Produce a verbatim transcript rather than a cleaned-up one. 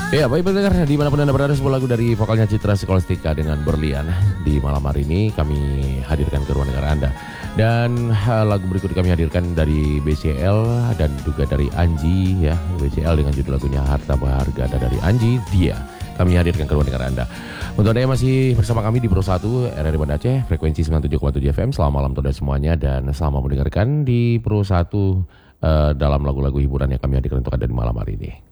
Ya, baik pendengar, dimanapun Anda berada, sebuah lagu dari vokalnya Citra Scholastika dengan Berlian. Di malam hari ini kami hadirkan ke ruang dengar Anda. Dan uh, lagu berikut kami hadirkan dari B C L dan juga dari Anji ya. B C L dengan judul lagunya Harta Berharga, dan dari Anji Dia. Kami hadirkan ke ruang dengar Anda. Untuk Anda yang masih bersama kami di Pro satu R R I Banda Aceh, frekuensi sembilan puluh tujuh koma tujuh F M. Selamat malam untuk Anda semuanya, dan selamat mendengarkan di Pro satu uh, dalam lagu-lagu hiburan yang kami hadirkan untuk Anda di malam hari ini.